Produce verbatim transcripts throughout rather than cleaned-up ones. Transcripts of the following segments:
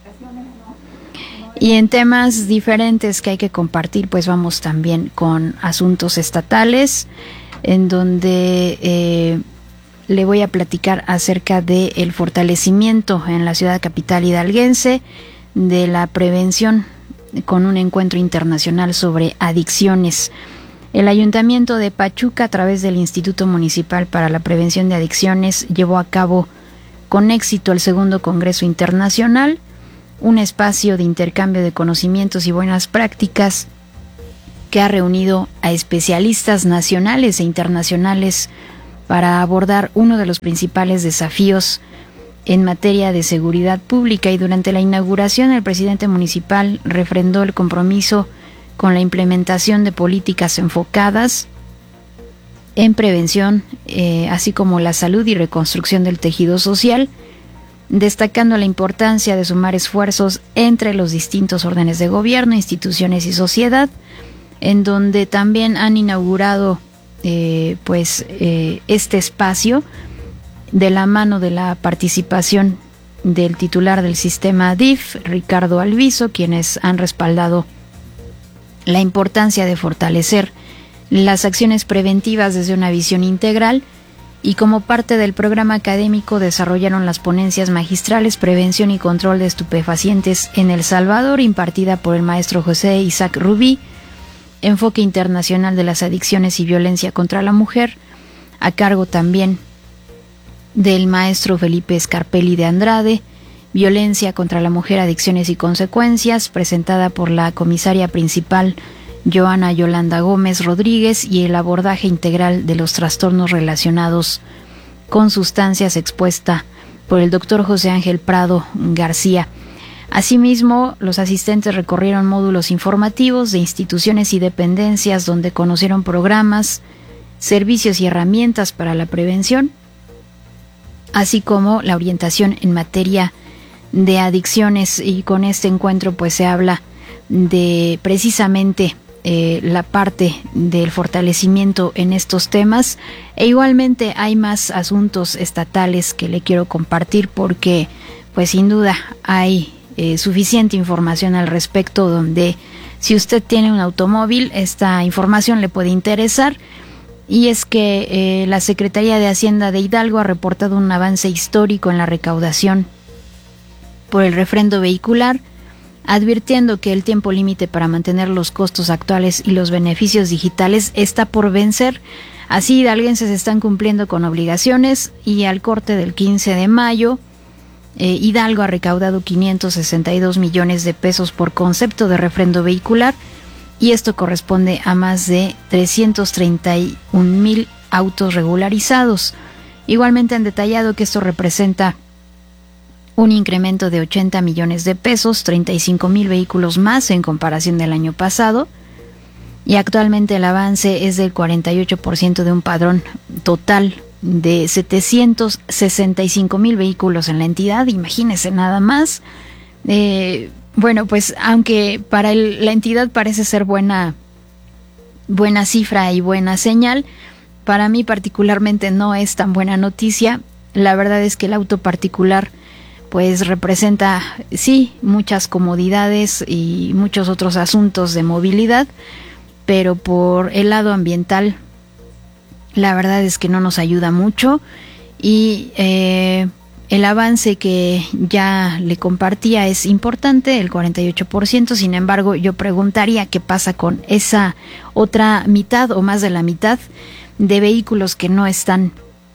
Y en temas diferentes que hay que compartir, pues vamos también con asuntos estatales, en donde eh, le voy a platicar acerca del fortalecimiento en la ciudad capital hidalguense de la prevención con un encuentro internacional sobre adicciones. El Ayuntamiento de Pachuca, a través del Instituto Municipal para la Prevención de Adicciones, llevó a cabo con éxito el segundo Congreso Internacional, un espacio de intercambio de conocimientos y buenas prácticas que ha reunido a especialistas nacionales e internacionales para abordar uno de los principales desafíos en materia de seguridad pública. Y durante la inauguración, el presidente municipal refrendó el compromiso con la implementación de políticas enfocadas en prevención, eh, así como la salud y reconstrucción del tejido social, destacando la importancia de sumar esfuerzos entre los distintos órdenes de gobierno, instituciones y sociedad, en donde también han inaugurado eh, pues eh, este espacio de la mano de la participación del titular del sistema D I F, Ricardo Alviso, quienes han respaldado la importancia de fortalecer las acciones preventivas desde una visión integral. Y como parte del programa académico desarrollaron las ponencias magistrales Prevención y Control de Estupefacientes en El Salvador, impartida por el maestro José Isaac Rubí, Enfoque Internacional de las Adicciones y Violencia contra la Mujer, a cargo también del maestro Felipe Scarpelli de Andrade, Violencia contra la Mujer, Adicciones y Consecuencias, presentada por la comisaria principal Joana Yolanda Gómez Rodríguez, y el abordaje integral de los trastornos relacionados con sustancias, expuesta por el doctor José Ángel Prado García. Asimismo, los asistentes recorrieron módulos informativos de instituciones y dependencias donde conocieron programas, servicios y herramientas para la prevención, así como la orientación en materia de adicciones. Y con este encuentro pues se habla de precisamente Eh, la parte del fortalecimiento en estos temas, e igualmente hay más asuntos estatales que le quiero compartir porque pues sin duda hay eh, suficiente información al respecto, donde si usted tiene un automóvil esta información le puede interesar. Y es que eh, la Secretaría de Hacienda de Hidalgo ha reportado un avance histórico en la recaudación por el refrendo vehicular, advirtiendo que el tiempo límite para mantener los costos actuales y los beneficios digitales está por vencer. Así, hidalguenses están cumpliendo con obligaciones y al corte del quince de mayo, eh, Hidalgo ha recaudado quinientos sesenta y dos millones de pesos por concepto de refrendo vehicular, y esto corresponde a más de trescientos treinta y un mil autos regularizados. Igualmente han detallado que esto representa un incremento de ochenta millones de pesos, treinta y cinco mil vehículos más en comparación del año pasado, y actualmente el avance es del cuarenta y ocho por ciento de un padrón total de setecientos sesenta y cinco mil vehículos en la entidad. Imagínense nada más. Eh, bueno, pues aunque para el, la entidad parece ser buena, buena cifra y buena señal, para mí particularmente no es tan buena noticia. La verdad es que el auto particular pues representa, sí, muchas comodidades y muchos otros asuntos de movilidad, pero por el lado ambiental, la verdad es que no nos ayuda mucho. Y eh, el avance que ya le compartía es importante, el cuarenta y ocho por ciento, sin embargo, yo preguntaría qué pasa con esa otra mitad o más de la mitad de vehículos que no están,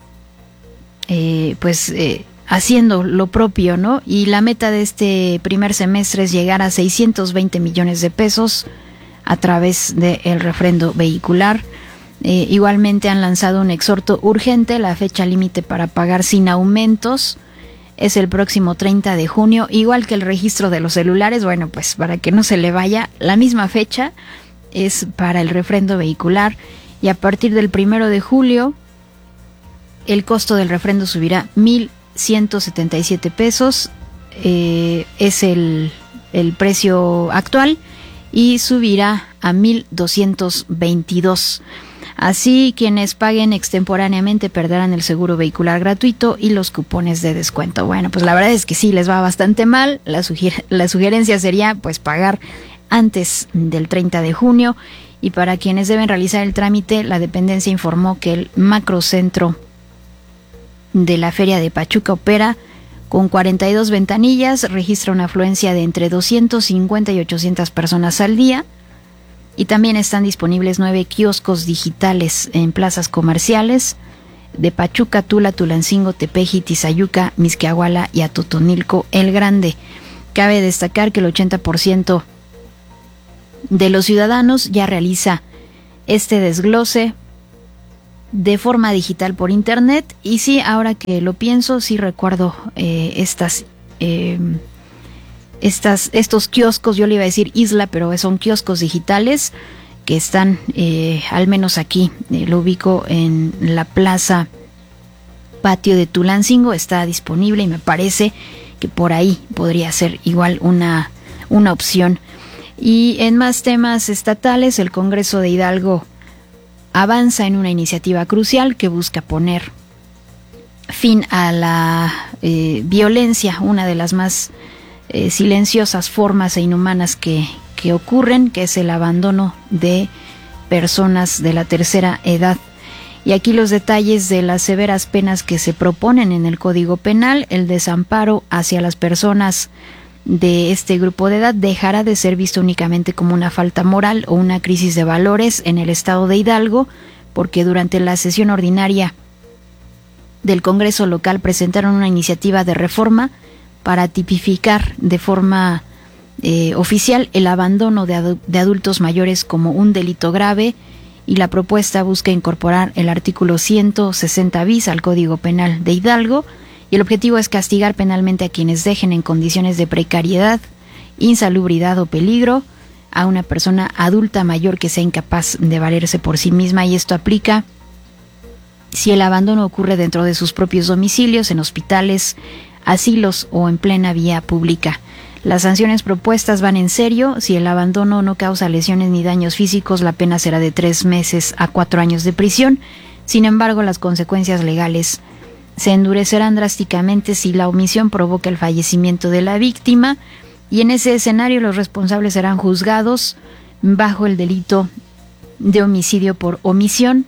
eh, pues, eh, haciendo lo propio, ¿no? Y la meta de este primer semestre es llegar a seiscientos veinte millones de pesos a través del refrendo vehicular. Eh, igualmente han lanzado un exhorto urgente. La fecha límite para pagar sin aumentos es el próximo treinta de junio, igual que el registro de los celulares. Bueno, pues para que no se le vaya, la misma fecha es para el refrendo vehicular, y a partir del primero de julio el costo del refrendo subirá mil ciento setenta y siete pesos, eh, es el, el precio actual, y subirá a mil doscientos veintidós. Así, quienes paguen extemporáneamente perderán el seguro vehicular gratuito y los cupones de descuento. Bueno, pues la verdad es que sí, les va bastante mal. La, suger- la sugerencia sería pues pagar antes del treinta de junio. Y para quienes deben realizar el trámite, la dependencia informó que el macrocentro de la Feria de Pachuca opera con cuarenta y dos ventanillas, registra una afluencia de entre doscientas cincuenta y ochocientas personas al día. Y también están disponibles nueve kioscos digitales en plazas comerciales de Pachuca, Tula, Tulancingo, Tepeji, Tizayuca, Mixquiahuala y Atotonilco el Grande. Cabe destacar que el ochenta por ciento de los ciudadanos ya realiza este desglose de forma digital por internet. Y sí, ahora que lo pienso, sí recuerdo eh, estas... Eh, Estas, estos kioscos, yo le iba a decir isla, pero son kioscos digitales que están, eh, al menos aquí, eh, lo ubico en la plaza Patio de Tulancingo, está disponible y me parece que por ahí podría ser igual una, una opción. Y en más temas estatales, el Congreso de Hidalgo avanza en una iniciativa crucial que busca poner fin a la eh, violencia, una de las más Eh, silenciosas formas e inhumanas que, que ocurren, que es el abandono de personas de la tercera edad. Y aquí los detalles de las severas penas que se proponen en el Código Penal. El desamparo hacia las personas de este grupo de edad dejará de ser visto únicamente como una falta moral o una crisis de valores en el estado de Hidalgo, porque durante la sesión ordinaria del Congreso local presentaron una iniciativa de reforma para tipificar de forma eh, oficial el abandono de, adu- de adultos mayores como un delito grave, y la propuesta busca incorporar el artículo ciento sesenta bis al Código Penal de Hidalgo, y el objetivo es castigar penalmente a quienes dejen en condiciones de precariedad, insalubridad o peligro a una persona adulta mayor que sea incapaz de valerse por sí misma, y esto aplica si el abandono ocurre dentro de sus propios domicilios, en hospitales, asilos o en plena vía pública. Las sanciones propuestas van en serio. Si el abandono no causa lesiones ni daños físicos, la pena será de tres meses a cuatro años de prisión. Sin embargo, las consecuencias legales se endurecerán drásticamente si la omisión provoca el fallecimiento de la víctima, y en ese escenario los responsables serán juzgados bajo el delito de homicidio por omisión.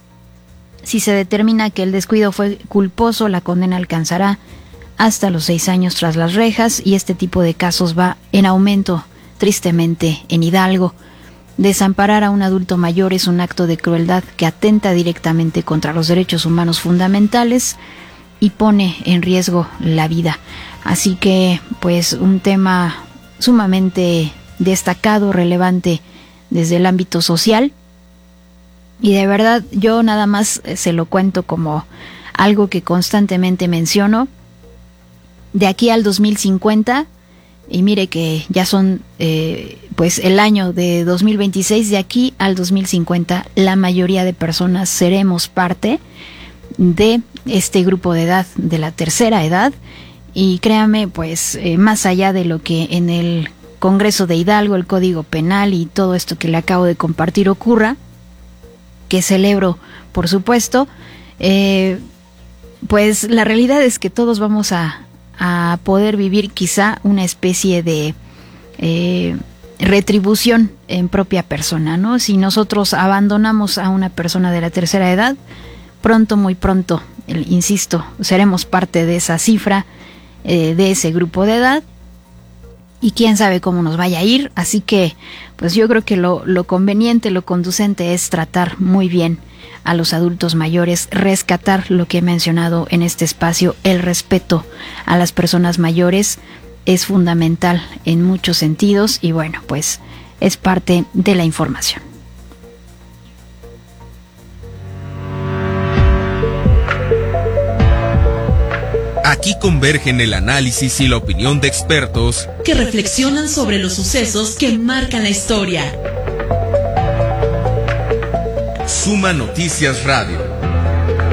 Si se determina que el descuido fue culposo, la condena alcanzará hasta los seis años tras las rejas, y este tipo de casos va en aumento, tristemente, en Hidalgo. Desamparar a un adulto mayor es un acto de crueldad que atenta directamente contra los derechos humanos fundamentales y pone en riesgo la vida. Así que, pues, un tema sumamente destacado, relevante desde el ámbito social, y de verdad yo nada más se lo cuento como algo que constantemente menciono. De aquí al dos mil cincuenta, y mire que ya son eh, pues el año de dos mil veintiséis, de aquí al dos mil cincuenta la mayoría de personas seremos parte de este grupo de edad, de la tercera edad, y créame, pues eh, más allá de lo que en el Congreso de Hidalgo, el Código Penal y todo esto que le acabo de compartir ocurra, que celebro por supuesto, eh, pues la realidad es que todos vamos a a poder vivir quizá una especie de eh, retribución en propia persona, ¿no? Si nosotros abandonamos a una persona de la tercera edad, pronto, muy pronto, el, insisto, seremos parte de esa cifra, eh, de ese grupo de edad, y quién sabe cómo nos vaya a ir. Así que, pues yo creo que lo, lo conveniente, lo conducente es tratar muy bien a los adultos mayores, rescatar lo que he mencionado en este espacio. El respeto a las personas mayores es fundamental en muchos sentidos, y bueno, pues es parte de la información. Aquí convergen el análisis y la opinión de expertos que reflexionan sobre los sucesos que marcan la historia. Suma Noticias Radio.